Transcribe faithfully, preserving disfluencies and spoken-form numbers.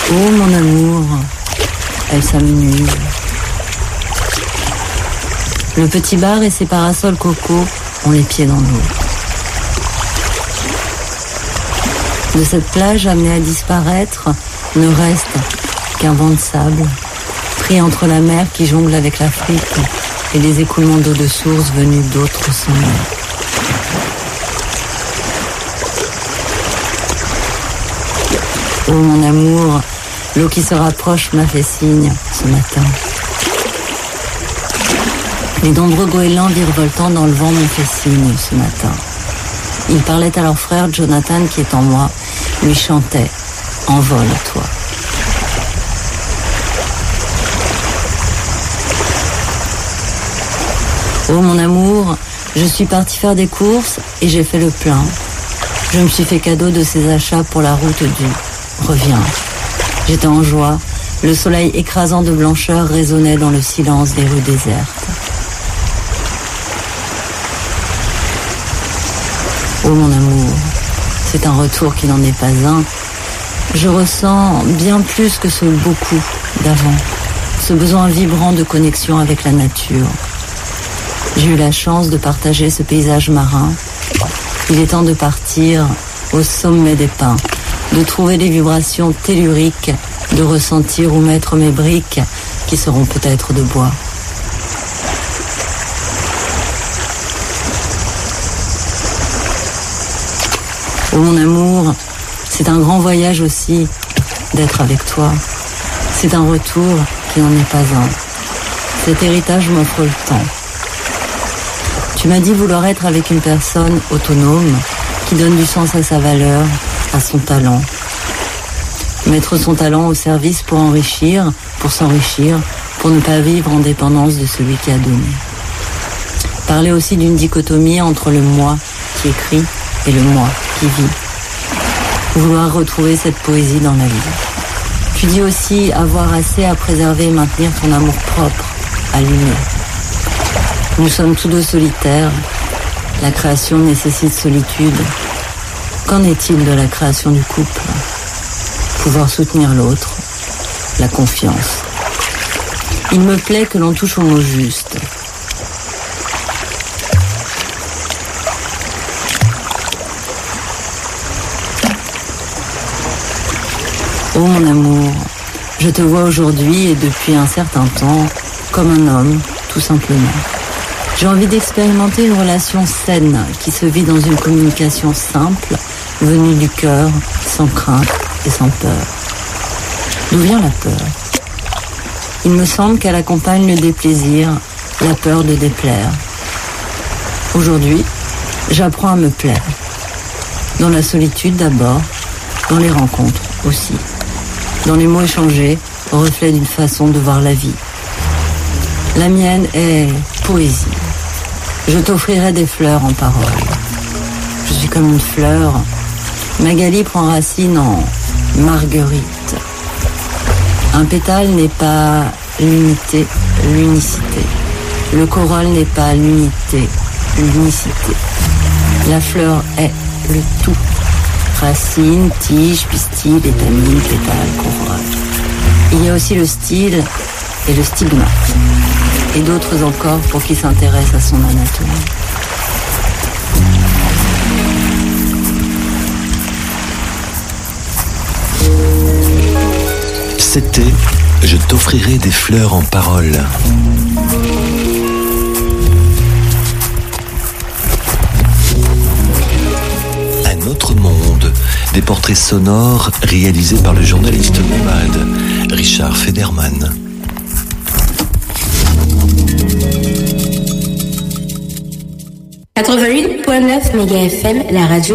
Oh mon amour, elle s'amenuise. Le petit bar et ses parasols coco ont les pieds dans l'eau. De cette plage amenée à disparaître, ne reste qu'un vent de sable, pris entre la mer qui jongle avec l'Afrique et les écoulements d'eau de source venus d'autres sommets. Oh mon amour, l'eau qui se rapproche m'a fait signe ce matin. Les nombreux goélands virevoltant dans le vent m'ont fait signe ce matin. Ils parlaient à leur frère Jonathan qui est en moi, lui chantait « Envole-toi ». Oh mon amour, je suis partie faire des courses et j'ai fait le plein. Je me suis fait cadeau de ces achats pour la route du « Reviens ». J'étais en joie, le soleil écrasant de blancheur résonnait dans le silence des rues désertes. Oh mon amour, c'est un retour qui n'en est pas un. Je ressens bien plus que ce beaucoup d'avant, ce besoin vibrant de connexion avec la nature. J'ai eu la chance de partager ce paysage marin. Il est temps de partir au sommet des pins, de trouver les vibrations telluriques, de ressentir où mettre mes briques qui seront peut-être de bois. Oh mon amour, c'est un grand voyage aussi d'être avec toi. C'est un retour qui n'en est pas un. Cet héritage m'offre le temps. Tu m'as dit vouloir être avec une personne autonome qui donne du sens à sa valeur, à son talent. Mettre son talent au service pour enrichir, pour s'enrichir, pour ne pas vivre en dépendance de celui qui a donné. Parler aussi d'une dichotomie entre le moi qui écrit et le moi qui vit. Vouloir retrouver cette poésie dans la vie. Tu dis aussi avoir assez à préserver et maintenir ton amour propre, allumé. Nous sommes tous deux solitaires. La création nécessite solitude. Qu'en est-il de la création du couple ? Pouvoir soutenir l'autre, la confiance. Il me plaît que l'on touche au mot juste. Oh mon amour, je te vois aujourd'hui et depuis un certain temps comme un homme, tout simplement. J'ai envie d'expérimenter une relation saine qui se vit dans une communication simple, venue du cœur, sans crainte et sans peur. D'où vient la peur ? Il me semble qu'elle accompagne le déplaisir, la peur de déplaire. Aujourd'hui, j'apprends à me plaire. Dans la solitude d'abord, dans les rencontres aussi. Dans les mots échangés, reflet d'une façon de voir la vie. La mienne est poésie. Je t'offrirai des fleurs en parole. Je suis comme une fleur. Magali prend racine en marguerite. Un pétale n'est pas l'unité, l'unicité. Le corolle n'est pas l'unité, l'unicité. La fleur est le tout. Racine, tige, pistil, étamine, pétale, corolle. Il y a aussi le style et le stigmate. Et d'autres encore pour qui s'intéresse à son anatomie. C'était « Je t'offrirai des fleurs en parole ». Un autre monde, des portraits sonores réalisés par le journaliste nomade Richard Federman. quatre-vingt-huit virgule neuf méga F M, la radio